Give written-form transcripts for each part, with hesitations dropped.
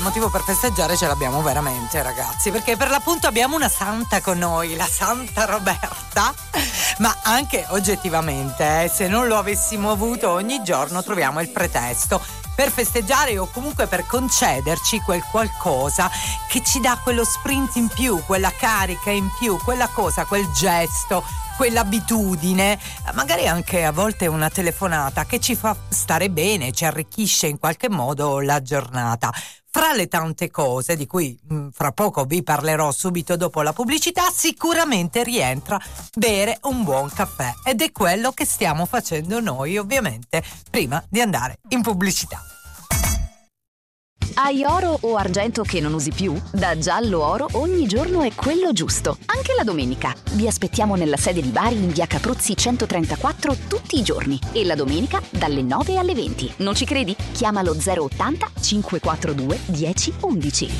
Motivo per festeggiare ce l'abbiamo veramente, ragazzi, perché per l'appunto abbiamo una santa con noi, la Santa Roberta, ma anche oggettivamente, se non lo avessimo avuto ogni giorno troviamo il pretesto per festeggiare o comunque per concederci quel qualcosa che ci dà quello sprint in più, quella carica in più, quella cosa, quel gesto, quell'abitudine, magari anche a volte una telefonata che ci fa stare bene, ci arricchisce in qualche modo la giornata. Fra le tante cose di cui fra poco vi parlerò subito dopo la pubblicità, sicuramente rientra bere un buon caffè, ed è quello che stiamo facendo noi, ovviamente, prima di andare in pubblicità. Hai oro o argento che non usi più? Da Giallo Oro ogni giorno è quello giusto, anche la domenica. Vi aspettiamo nella sede di Bari in via Capruzzi 134 tutti i giorni e la domenica dalle 9 alle 20. Non ci credi? Chiama lo 080 542 1011.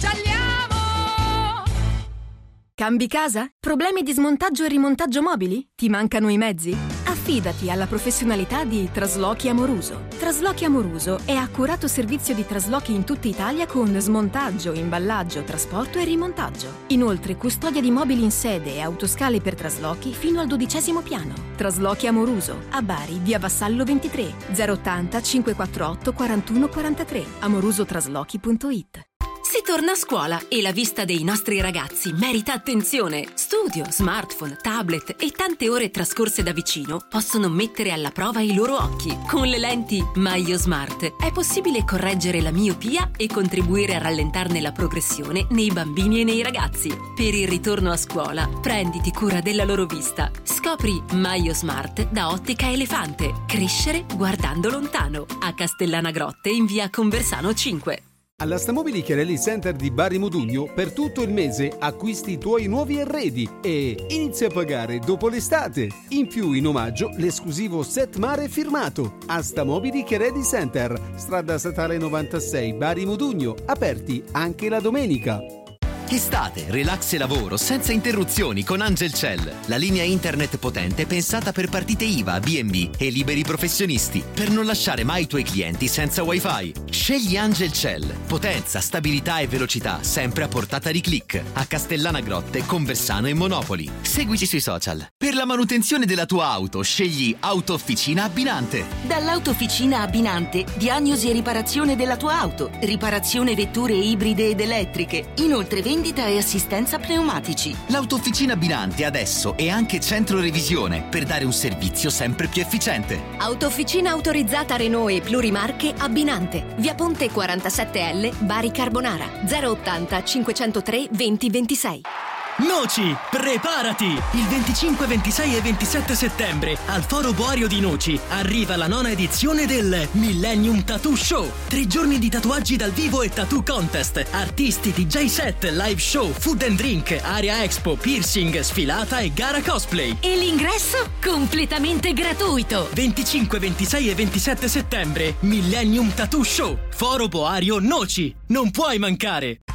Cambi casa? Problemi di smontaggio e rimontaggio mobili? Ti mancano i mezzi? Affidati alla professionalità di Traslochi Amoruso. Traslochi Amoruso è accurato servizio di traslochi in tutta Italia con smontaggio, imballaggio, trasporto e rimontaggio. Inoltre custodia di mobili in sede e autoscale per traslochi fino al 12° piano. Traslochi Amoruso, a Bari, via Vassallo 23, 080 548 41 43, amorusotraslochi.it. Si torna a scuola e la vista dei nostri ragazzi merita attenzione. Studio, smartphone, tablet e tante ore trascorse da vicino possono mettere alla prova i loro occhi. Con le lenti Maio Smart è possibile correggere la miopia e contribuire a rallentarne la progressione nei bambini e nei ragazzi. Per il ritorno a scuola, prenditi cura della loro vista. Scopri Maio Smart da Ottica Elefante. Crescere guardando lontano. A Castellana Grotte in via Conversano 5. Alla Stamobili Chiarelli Center di Bari Modugno per tutto il mese acquisti i tuoi nuovi arredi e inizia a pagare dopo l'estate. In più, in omaggio, l'esclusivo set mare firmato. A Stamobili Chiarelli Center, strada statale 96 Bari Modugno, aperti anche la domenica. Estate, relax e lavoro senza interruzioni con Angel Cell, la linea internet potente pensata per partite IVA, B&B e liberi professionisti, per non lasciare mai i tuoi clienti senza wifi. Scegli Angel Cell, potenza, stabilità e velocità sempre a portata di click, a Castellana Grotte, Conversano e Monopoli. Seguici sui social. Per la manutenzione della tua auto, scegli Autofficina Abbinante. Dall'Autofficina Abbinante, diagnosi e riparazione della tua auto, riparazione vetture ibride ed elettriche, inoltre vendita e assistenza pneumatici. L'Autofficina Abbinante adesso è anche centro revisione per dare un servizio sempre più efficiente. Autofficina autorizzata Renault e plurimarche Abbinante. Via Ponte 47L, Bari Carbonara. 080 503 2026. Noci, preparati! Il 25, 26 e 27 settembre al Foro Boario di Noci arriva la 9ª edizione del Millennium Tattoo Show. 3 giorni di tatuaggi dal vivo e tattoo contest, artisti, DJ set, live show, food and drink, area expo, piercing, sfilata e gara cosplay. E l'ingresso completamente gratuito. 25, 26 e 27 settembre Millennium Tattoo Show, Foro Boario Noci. Non puoi mancare!